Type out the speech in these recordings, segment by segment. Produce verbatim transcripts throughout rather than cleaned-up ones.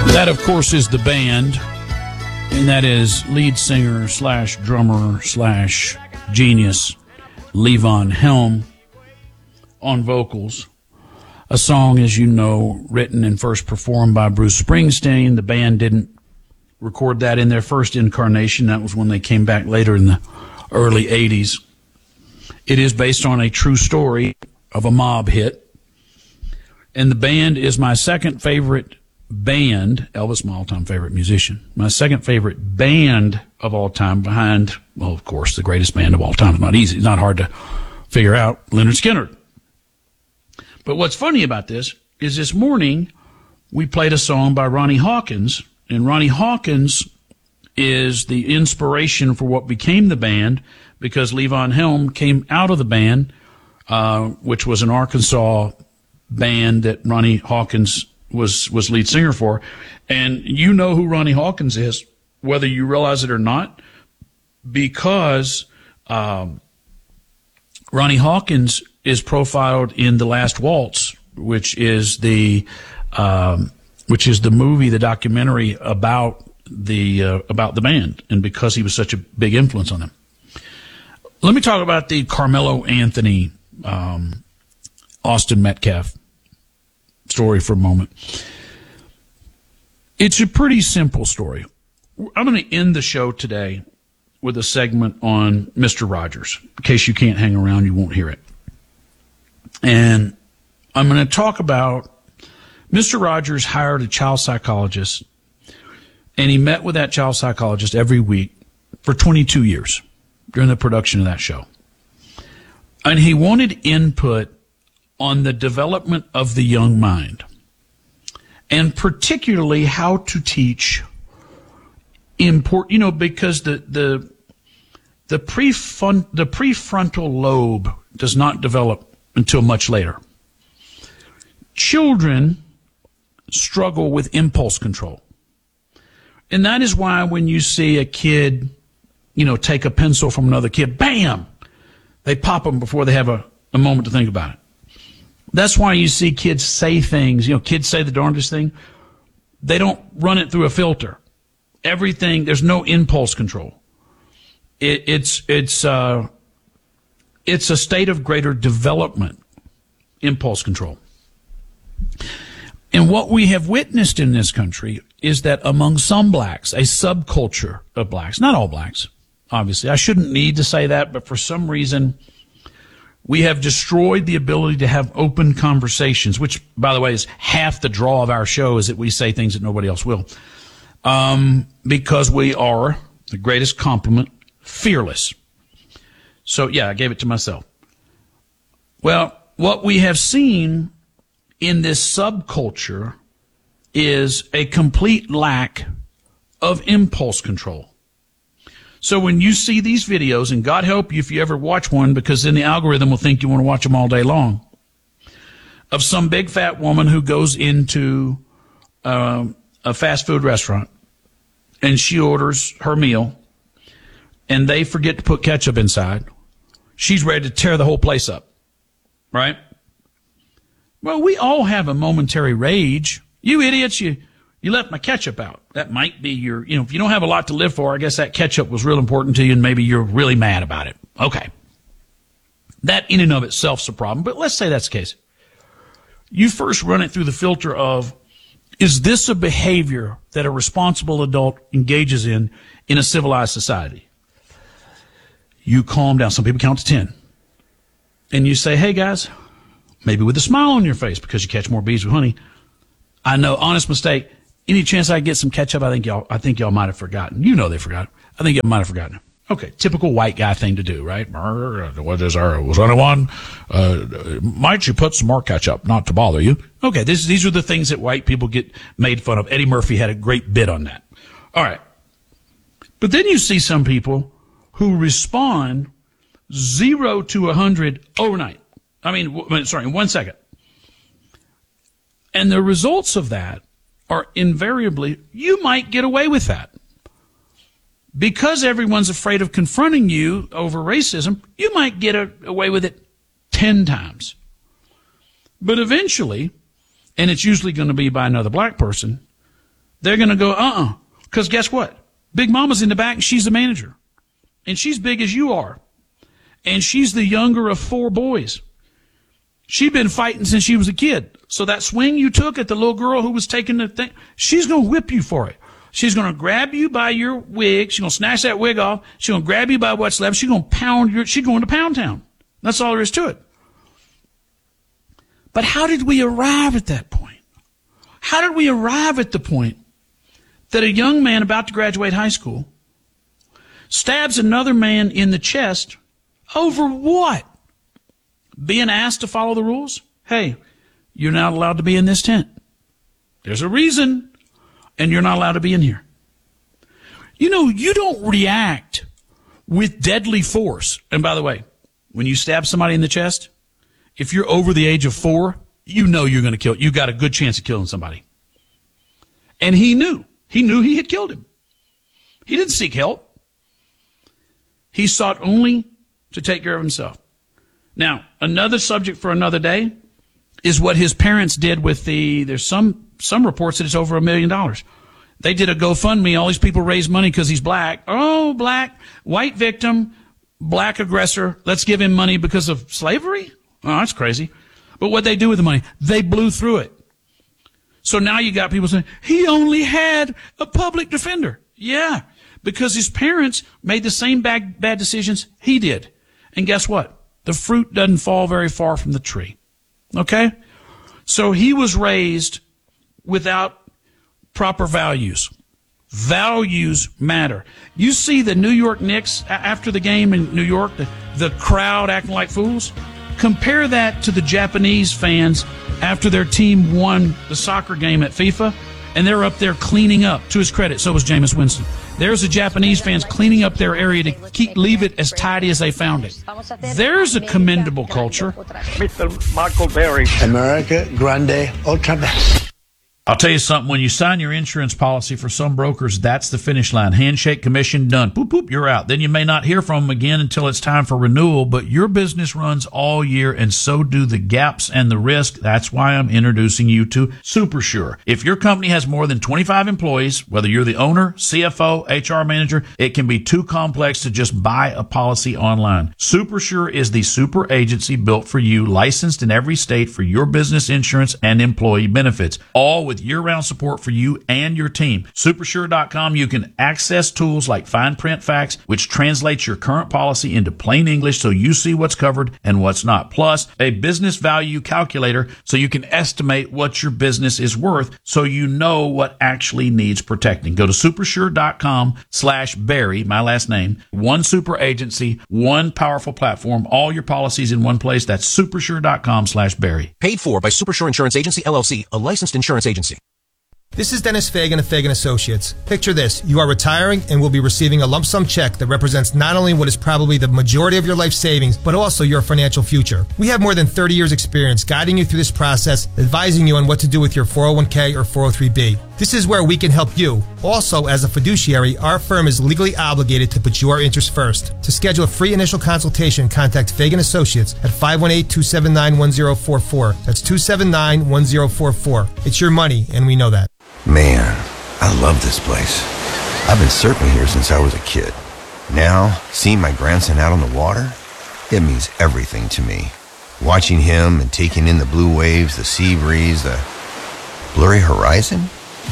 That, of course, is the band, and that is lead singer slash drummer slash genius Levon Helm on vocals. A song, as you know, written and first performed by Bruce Springsteen. The band didn't record that in their first incarnation. That was when they came back later in the early eighties. It is based on a true story of a mob hit. And the band is my second favorite band, Elvis, my all-time favorite musician, my second favorite band of all time behind, well, of course, the greatest band of all time. It's not easy. It's not hard to figure out. Lynyrd Skynyrd. But what's funny about this is this morning we played a song by Ronnie Hawkins, and Ronnie Hawkins is the inspiration for what became the band because Levon Helm came out of the band, uh, which was an Arkansas band that Ronnie Hawkins was was lead singer for. And you know who Ronnie Hawkins is, whether you realize it or not, because um, Ronnie Hawkins is profiled in The Last Waltz, which is the um, which is the movie, the documentary about the uh, about the band, and because he was such a big influence on them. Let me talk about the Carmelo Anthony, um, Austin Metcalf story for a moment. It's a pretty simple story. I'm going to end the show today with a segment on Mister Rogers. In case you can't hang around, you won't hear it. And I'm going to talk about Mister Rogers hired a child psychologist, and he met with that child psychologist every week for twenty-two years during the production of that show. And he wanted input on the development of the young mind, and particularly how to teach important, you know, because the the the prefront the prefrontal lobe does not develop until much later. Children struggle with impulse control, and that is why when you see a kid, you know, take a pencil from another kid, bam, they pop them before they have a, a moment to think about it. That's why you see kids say things, you know, kids say the darndest thing. They don't run it through a filter. Everything, there's no impulse control. It, it's, it's, uh, it's a state of greater development, impulse control. And what we have witnessed in this country is that among some blacks, a subculture of blacks, not all blacks, obviously. I shouldn't need to say that, but for some reason, we have destroyed the ability to have open conversations, which, by the way, is half the draw of our show, is that we say things that nobody else will. Um, because we are, the greatest compliment, fearless. So, yeah, I gave it to myself. Well, what we have seen in this subculture is a complete lack of impulse control. So when you see these videos, and God help you if you ever watch one, because then the algorithm will think you want to watch them all day long, of some big fat woman who goes into um, a fast food restaurant and she orders her meal and they forget to put ketchup inside, she's ready to tear the whole place up, right? Well, we all have a momentary rage. You idiots, you... You left my ketchup out. That might be your, you know, if you don't have a lot to live for, I guess that ketchup was real important to you and maybe you're really mad about it. Okay. That in and of itself is a problem, but let's say that's the case. You first run it through the filter of, is this a behavior that a responsible adult engages in in a civilized society? You calm down. Some people count to ten. And you say, hey guys, maybe with a smile on your face because you catch more bees with honey. I know, honest mistake. Any chance I get some ketchup? I think y'all, I think y'all might have forgotten. You know they forgot. I think y'all might have forgotten. Okay, typical white guy thing to do, right? What is our, was anyone, uh, might you put some more ketchup, not to bother you? Okay, this, these are the things that white people get made fun of. Eddie Murphy had a great bit on that. All right. But then you see some people who respond zero to a hundred overnight. I mean, w- sorry, in one second. And the results of that are invariably, you might get away with that. Because everyone's afraid of confronting you over racism, you might get a, away with it ten times. But eventually, and it's usually going to be by another black person, They're going to go, uh-uh. Because guess what? Big Mama's in the back, and she's the manager. And she's big as you are. And she's the younger of four boys. She's been fighting since she was a kid. So that swing you took at the little girl who was taking the thing, she's going to whip you for it. She's going to grab you by your wig. She's going to snatch that wig off. She's going to grab you by what's left. She's going to pound your, she's going to Pound Town. That's all there is to it. But how did we arrive at that point? How did we arrive at the point that a young man about to graduate high school stabs another man in the chest over what? Being asked to follow the rules? Hey, you're not allowed to be in this tent. There's a reason, and you're not allowed to be in here. You know, you don't react with deadly force. And by the way, when you stab somebody in the chest, if you're over the age of four, you know you're going to kill. You got a good chance of killing somebody. And he knew. He knew he had killed him. He didn't seek help. He sought only to take care of himself. Now, another subject for another day is what his parents did with the, there's some, some reports that it's over a million dollars. They did a GoFundMe. All these people raised money because he's black. Oh, black, white victim, black aggressor. Let's give him money because of slavery? Oh, that's crazy. But what they do with the money, they blew through it. So now you got people saying, he only had a public defender. Yeah, because his parents made the same bad, bad decisions he did. And guess what? The fruit doesn't fall very far from the tree. Okay? So he was raised without proper values. Values matter. You see the New York Knicks after the game in New York, the, the crowd acting like fools? Compare that to the Japanese fans after their team won the soccer game at FIFA, and they're up there cleaning up. To his credit, so was Jameis Winston. There's the Japanese fans cleaning up their area to keep leave it as tidy as they found it. There's a commendable culture. Mister Michael Berry. America Grande Ultra Best. I'll tell you something, when you sign your insurance policy for some brokers, that's the finish line. Handshake, commission, done. Boop, boop, you're out. Then you may not hear from them again until it's time for renewal, but your business runs all year, and so do the gaps and the risk. That's why I'm introducing you to SuperSure. If your company has more than twenty-five employees, whether you're the owner, C F O, H R manager, it can be too complex to just buy a policy online. SuperSure is the super agency built for you, licensed in every state for your business insurance and employee benefits, all with year-round support for you and your team. Supersure dot com, you can access tools like Fine Print Facts, which translates your current policy into plain English so you see what's covered and what's not. Plus, a business value calculator so you can estimate what your business is worth so you know what actually needs protecting. Go to supersure dot com slash Barry, my last name. One super agency, one powerful platform, all your policies in one place. That's supersure dot com slash Barry. Paid for by Supersure Insurance Agency, L L C, a licensed insurance agency. This is Dennis Fagan of Fagan Associates. Picture this. You are retiring and will be receiving a lump sum check that represents not only what is probably the majority of your life savings, but also your financial future. We have more than thirty years experience guiding you through this process, advising you on what to do with your four oh one k or four oh three b. This is where we can help you. Also, as a fiduciary, our firm is legally obligated to put your interests first. To schedule a free initial consultation, contact Fagan Associates at five one eight, two seven nine, one zero four four. That's two seven nine, one zero four four. It's your money, and we know that. Man, I love this place. I've been surfing here since I was a kid. Now, seeing my grandson out on the water, it means everything to me. Watching him and taking in the blue waves, the sea breeze, the blurry horizon.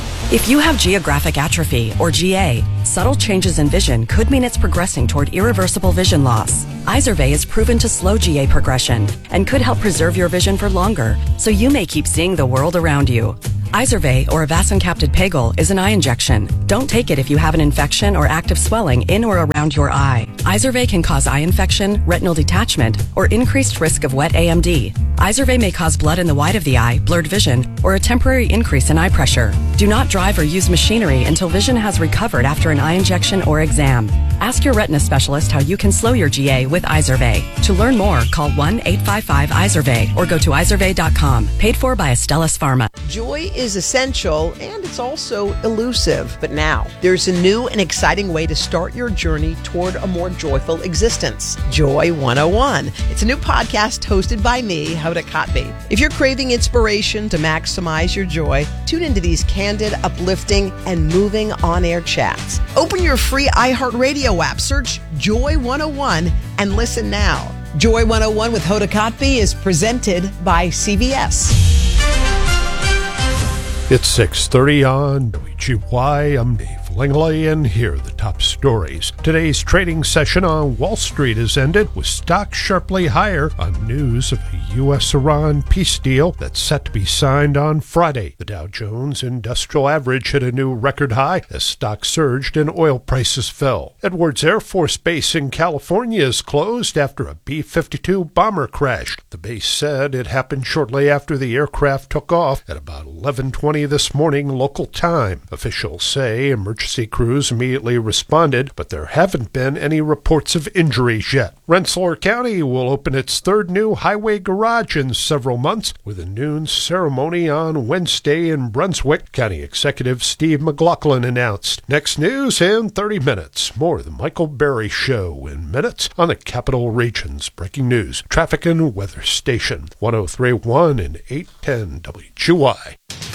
If you have geographic atrophy, or G A, subtle changes in vision could mean it's progressing toward irreversible vision loss. Izervay is proven to slow G A progression and could help preserve your vision for longer, so you may keep seeing the world around you. Izervay, or avacincaptad pegol, is an eye injection. Don't take it if you have an infection or active swelling in or around your eye. Izervay can cause eye infection, retinal detachment, or increased risk of wet A M D. Izervay may cause blood in the white of the eye, blurred vision, or a temporary increase in eye pressure. Do not drive or use machinery until vision has recovered after an eye injection or exam. Ask your retina specialist how you can slow your G A with Izervay. To learn more, call one eight five five Izervay or go to izervay dot com. Paid for by Astellas Pharma. Joy is essential and it's also elusive. But now, there's a new and exciting way to start your journey toward a more joyful existence. Joy one oh one. It's a new podcast hosted by me, Hoda Kotb. If you're craving inspiration to maximize your joy, tune into these candid candid, uplifting, and moving on-air chats. Open your free iHeartRadio app, search Joy one oh one, and listen now. Joy one oh one with Hoda Kotb is presented by C V S. It's six thirty on W G Y. I'm Dave Langley, and here are the top stories. Today's trading session on Wall Street has ended with stocks sharply higher on news of a U S Iran peace deal that's set to be signed on Friday. The Dow Jones Industrial Average hit a new record high as stocks surged and oil prices fell. Edwards Air Force Base in California is closed after a B fifty-two bomber crashed. The base said it happened shortly after the aircraft took off at about eleven twenty this morning local time. Officials say emergency crews immediately responded, but there haven't been any reports of injuries yet. Rensselaer County will open its third new highway garage in several months with a noon ceremony on Wednesday in Brunswick, County Executive Steve McLaughlin announced. Next news in thirty minutes. More of the Michael Berry Show in minutes on the Capital Region's breaking news, traffic and weather station, one oh three point one and eight ten W G Y.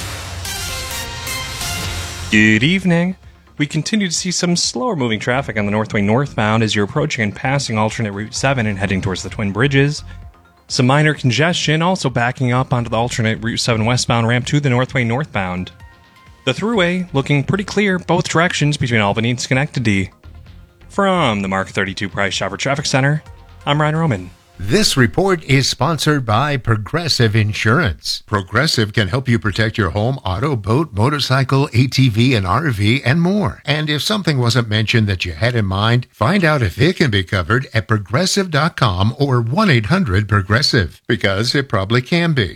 Good evening. We continue to see some slower moving traffic on the Northway northbound as you're approaching and passing alternate Route seven and heading towards the Twin Bridges. Some minor congestion also backing up onto the alternate Route seven westbound ramp to the Northway northbound. The thruway looking pretty clear both directions between Albany and Schenectady. From the Mark thirty-two Price Chopper Traffic Center, I'm Ryan Roman. This report is sponsored by Progressive Insurance. Progressive can help you protect your home, auto, boat, motorcycle, A T V, and R V, and more. And if something wasn't mentioned that you had in mind, find out if it can be covered at progressive dot com or one eight hundred progressive, because it probably can be.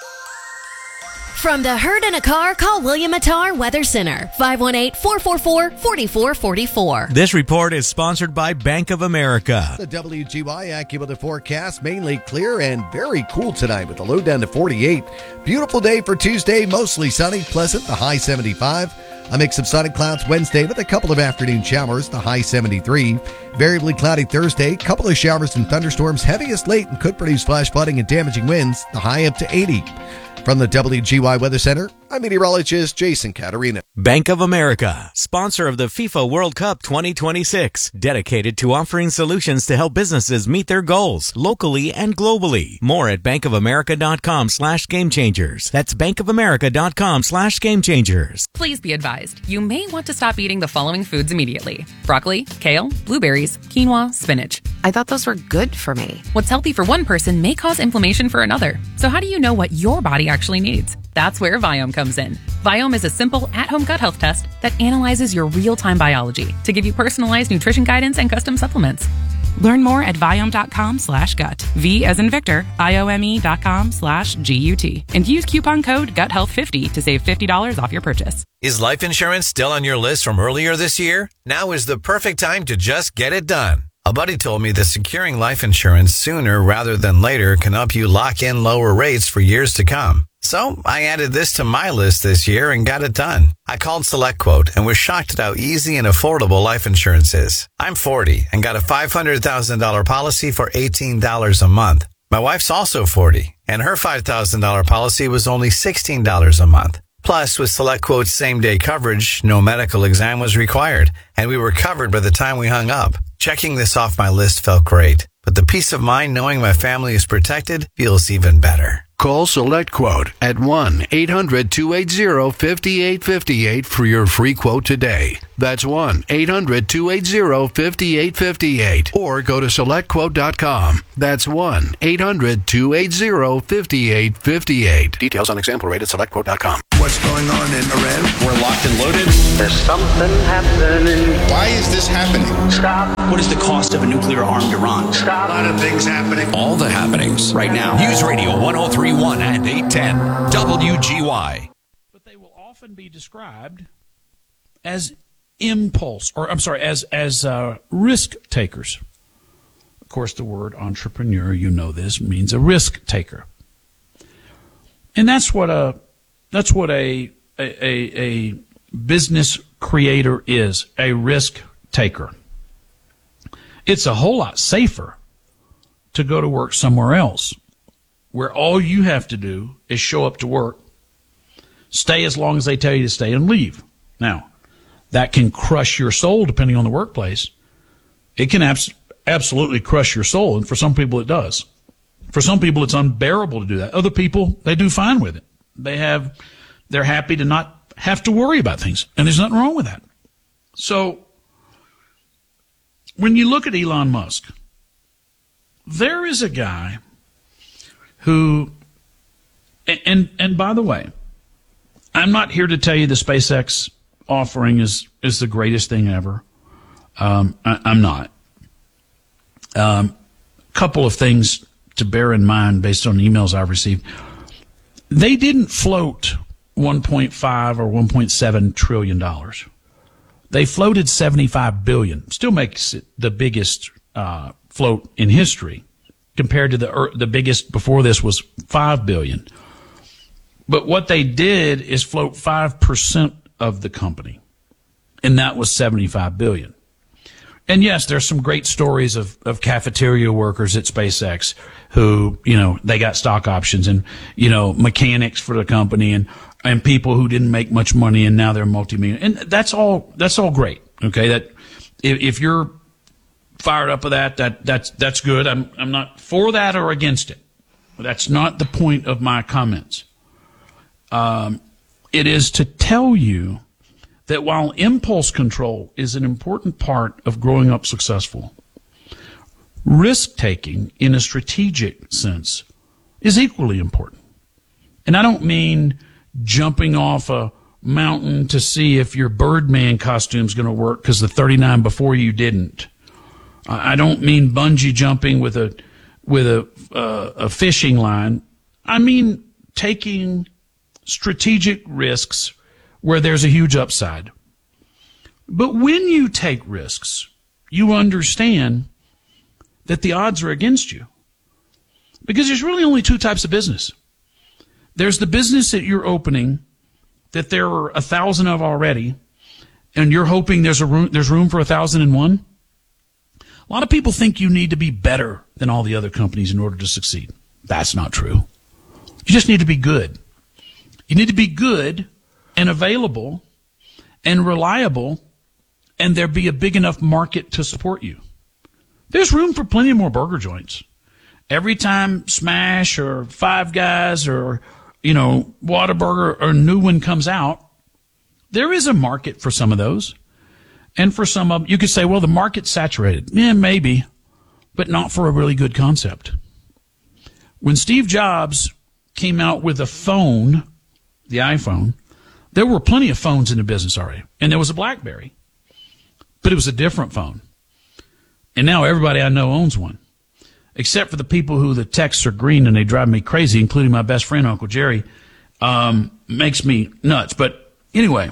From the herd in a car, call William Attar Weather Center, five one eight, four four four, four four four four. This report is sponsored by Bank of America. The W G Y AccuWeather forecast, mainly clear and very cool tonight with the low down to forty-eight. Beautiful day for Tuesday, mostly sunny, pleasant, the high seventy-five. A mix of sun and clouds Wednesday with a couple of afternoon showers, the high seventy-three. Variably cloudy Thursday, couple of showers and thunderstorms, heaviest late and could produce flash flooding and damaging winds, the high up to eighty. From the W G Y Weather Center, I'm meteorologist Jason Caterina. Bank of America, sponsor of the FIFA World Cup twenty twenty-six, dedicated to offering solutions to help businesses meet their goals locally and globally. More at bankofamerica.com slash game changers. That's bankofamerica.com slash game changers. Please be advised, you may want to stop eating the following foods immediately: broccoli, kale, blueberries, quinoa, spinach. I thought those were good for me. What's healthy for one person may cause inflammation for another. So how do you know what your body actually needs? That's where Viome comes in. Viome is a simple at-home gut health test that analyzes your real-time biology to give you personalized nutrition guidance and custom supplements. Learn more at Viome.com slash gut. V as in Victor, I-O-M-E dot com slash G-U-T. And use coupon code gut health fifty to save fifty dollars off your purchase. Is life insurance still on your list from earlier this year? Now is the perfect time to just get it done. A buddy told me that securing life insurance sooner rather than later can help you lock in lower rates for years to come. So I added this to my list this year and got it done. I called SelectQuote and was shocked at how easy and affordable life insurance is. I'm forty and got a five hundred thousand dollars policy for eighteen dollars a month. My wife's also forty and her five thousand dollars policy was only sixteen dollars a month. Plus, with SelectQuote's same-day coverage, no medical exam was required, and we were covered by the time we hung up. Checking this off my list felt great, but the peace of mind knowing my family is protected feels even better. Call SelectQuote at one eight hundred two eight zero five eight five eight for your free quote today. That's one eight hundred two eight zero five eight five eight. Or go to select quote dot com. That's one eight hundred two eight zero five eight five eight. Details on example rate at select quote dot com. What's going on in Iran? We're locked and loaded. There's something happening. Why is this happening? Stop. What is the cost of a nuclear-armed Iran? Stop. A lot of things happening. All the happenings right now. News Radio one oh three point one and eight ten W G Y. But they will often be described as impulse, or I'm sorry, as as uh, risk takers. Of course, the word entrepreneur, you know this, means a risk taker, and that's what a that's what a a, a, a business creator is, a risk taker. It's a whole lot safer to go to work somewhere else, where all you have to do is show up to work, Stay as long as they tell you to stay and leave. Now, that can crush your soul depending on the workplace. It can abs- absolutely crush your soul, and for some people it does. For some people it's unbearable to do that. Other people, they do fine with it. They have, they're happy to not have to worry about things, and there's nothing wrong with that. So, when you look at Elon Musk, there is a guy who, and, and, and by the way, I'm not here to tell you the SpaceX offering is, is the greatest thing ever. Um, I, I'm not. Um, couple of things to bear in mind based on emails I've received. They didn't float one point five or one point seven trillion dollars. They floated seventy-five billion dollars. Still makes it the biggest uh, float in history. Compared to the the biggest before this was five billion dollars. But what they did is float five percent of the company, and that was seventy-five billion dollars. And yes, there's some great stories of, of cafeteria workers at SpaceX who, you know, they got stock options, and, you know, mechanics for the company, and, and people who didn't make much money and now they're multi-million. And that's all, that's all great. Okay. That if, if you're fired up with that, that, that's, that's good. I'm, I'm not for that or against it. That's not the point of my comments. Um, it is to tell you that while impulse control is an important part of growing up successful, risk-taking in a strategic sense is equally important. And I don't mean jumping off a mountain to see if your Birdman costume is going to work because the thirty-nine before you didn't. I don't mean bungee jumping with a with a uh, a fishing line. I mean taking strategic risks where there's a huge upside. But when you take risks, you understand that the odds are against you. Because there's really only two types of business. There's the business that you're opening that there are a thousand of already, and you're hoping there's a room, there's room for a thousand and one. A lot of people think you need to be better than all the other companies in order to succeed. That's not true. You just need to be good. You need to be good and available and reliable, and there be a big enough market to support you. There's room for plenty more burger joints. Every time Smash or Five Guys or, you know, Whataburger or a new one comes out, there is a market for some of those. And for some of them, you could say, well, the market's saturated. Yeah, maybe, but not for a really good concept. When Steve Jobs came out with a phone, the iPhone, there were plenty of phones in the business already. And there was a BlackBerry. But it was a different phone. And now everybody I know owns one. Except for the people who the texts are green and they drive me crazy, including my best friend, Uncle Jerry. Um, makes me nuts. But anyway,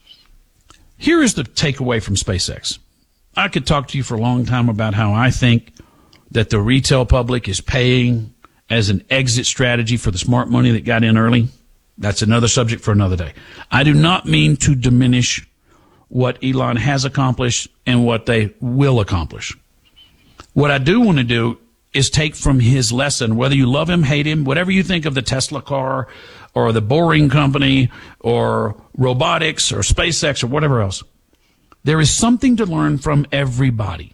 here is the takeaway from SpaceX. I could talk to you for a long time about how I think that the retail public is paying as an exit strategy for the smart money that got in early. That's another subject for another day. I do not mean to diminish what Elon has accomplished and what they will accomplish. What I do want to do is take from his lesson, whether you love him, hate him, whatever you think of the Tesla car or the Boring Company or robotics or SpaceX or whatever else. There is something to learn from everybody.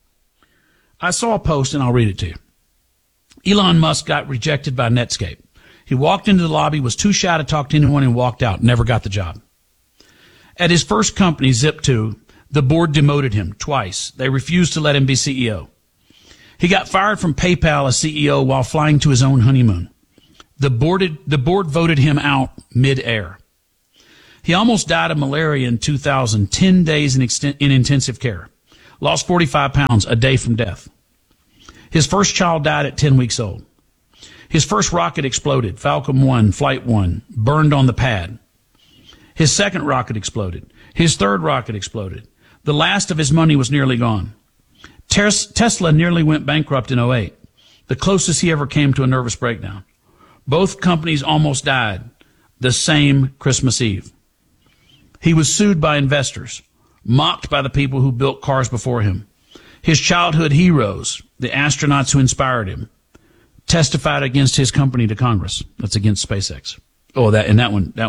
I saw a post, and I'll read it to you. Elon Musk got rejected by Netscape. He walked into the lobby, was too shy to talk to anyone, and walked out. Never got the job. At his first company, Zip two, the board demoted him twice. They refused to let him be C E O. He got fired from PayPal as C E O while flying to his own honeymoon. The board, the board voted him out mid-air. He almost died of malaria in two thousand, ten days in, exten- in intensive care. Lost forty-five pounds a day from death. His first child died at ten weeks old. His first rocket exploded, Falcon one, Flight one, burned on the pad. His second rocket exploded. His third rocket exploded. The last of his money was nearly gone. Tes- Tesla nearly went bankrupt in oh eight, the closest he ever came to a nervous breakdown. Both companies almost died the same Christmas Eve. He was sued by investors, mocked by the people who built cars before him. His childhood heroes, the astronauts who inspired him, testified against his company to Congress. That's against SpaceX. Oh, that and that one, that one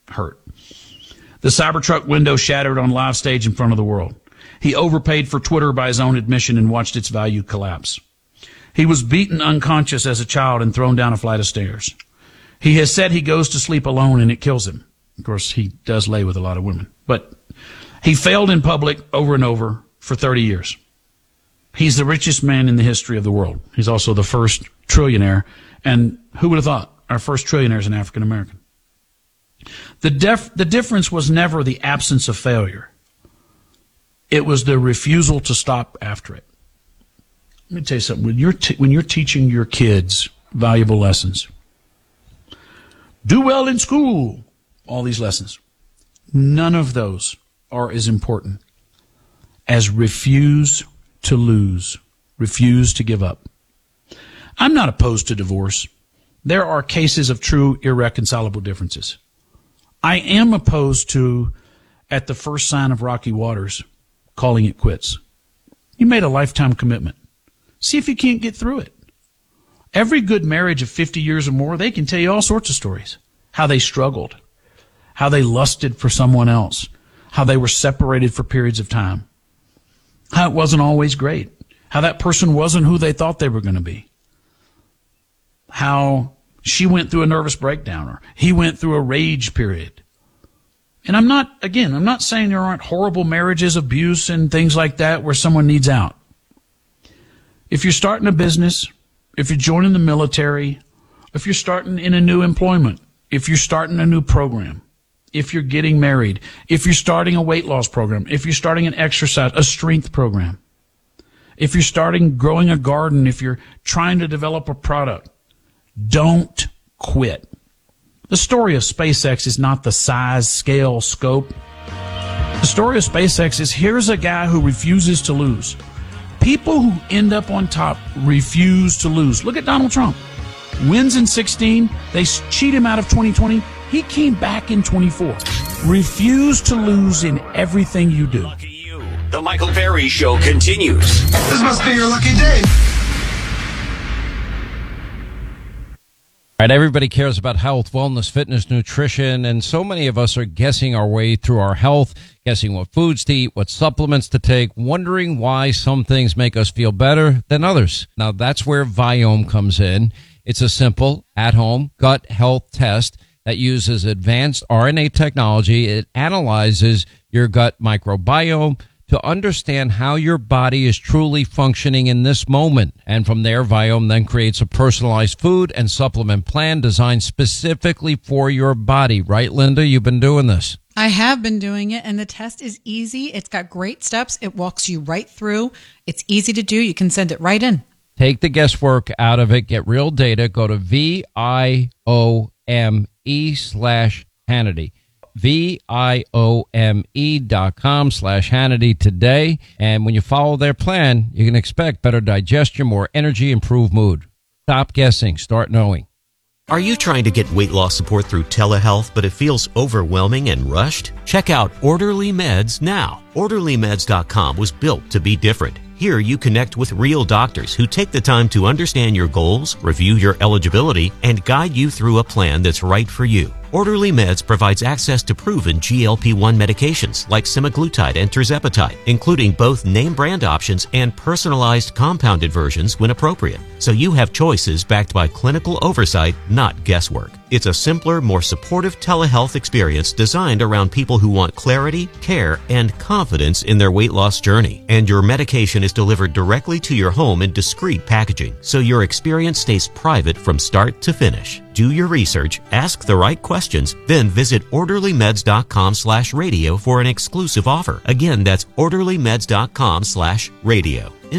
hurt. The Cybertruck window shattered on live stage in front of the world. He overpaid for Twitter by his own admission and watched its value collapse. He was beaten unconscious as a child and thrown down a flight of stairs. He has said he goes to sleep alone and it kills him. Of course, he does lay with a lot of women. But he failed in public over and over for thirty years. He's the richest man in the history of the world. He's also the first trillionaire. And who would have thought our first trillionaire is an African American? The, def- the difference was never the absence of failure. It was the refusal to stop after it. Let me tell you something. When you're, t- when you're teaching your kids valuable lessons, do well in school, all these lessons, none of those are as important as refuse to lose, refuse to give up. I'm not opposed to divorce. There are cases of true irreconcilable differences. I am opposed to, at the first sign of rocky waters, calling it quits. You made a lifetime commitment. See if you can't get through it. Every good marriage of fifty years or more, they can tell you all sorts of stories. How they struggled, how they lusted for someone else, how they were separated for periods of time, how it wasn't always great, how that person wasn't who they thought they were going to be, how she went through a nervous breakdown or he went through a rage period. And I'm not, again, I'm not saying there aren't horrible marriages, abuse, and things like that where someone needs out. If you're starting a business, if you're joining the military, if you're starting in a new employment, if you're starting a new program, if you're getting married, if you're starting a weight loss program, if you're starting an exercise, a strength program, if you're starting growing a garden, if you're trying to develop a product, don't quit. The story of SpaceX is not the size, scale, scope. The story of SpaceX is here's a guy who refuses to lose. People who end up on top refuse to lose. Look at Donald Trump. Wins in sixteen. They cheat him out of twenty twenty. He came back in twenty-four. Refuse to lose in everything you do. The Michael Berry Show continues. This must be your lucky day. All right, everybody cares about health, wellness, fitness, nutrition, and so many of us are guessing our way through our health, guessing what foods to eat, what supplements to take, wondering why some things make us feel better than others. Now, that's where Viome comes in. It's a simple, at-home gut health test that uses advanced R N A technology. It analyzes your gut microbiome to understand how your body is truly functioning in this moment. And from there, Viome then creates a personalized food and supplement plan designed specifically for your body. Right, Linda? You've been doing this. I have been doing it, and the test is easy. It's got great steps. It walks you right through. It's easy to do. You can send it right in. Take the guesswork out of it. Get real data. Go to V I O M E slash Hannity. V-I-O-M-E dot com slash Hannity today. And when you follow their plan, you can expect better digestion, more energy, improved mood. Stop guessing. Start knowing. Are you trying to get weight loss support through telehealth, but it feels overwhelming and rushed? Check out Orderly Meds now. Orderly Meds dot com was built to be different. Here you connect with real doctors who take the time to understand your goals, review your eligibility, and guide you through a plan that's right for you. Orderly Meds provides access to proven G L P one medications like semaglutide and tirzepatide, including both name brand options and personalized compounded versions when appropriate. So you have choices backed by clinical oversight, not guesswork. It's a simpler, more supportive telehealth experience designed around people who want clarity, care, and confidence in their weight loss journey. And your medication is delivered directly to your home in discreet packaging, so your experience stays private from start to finish. Do your research, ask the right questions, then visit Orderly Meds dot com slash radio for an exclusive offer. Again, that's Orderly Meds dot com slash radio.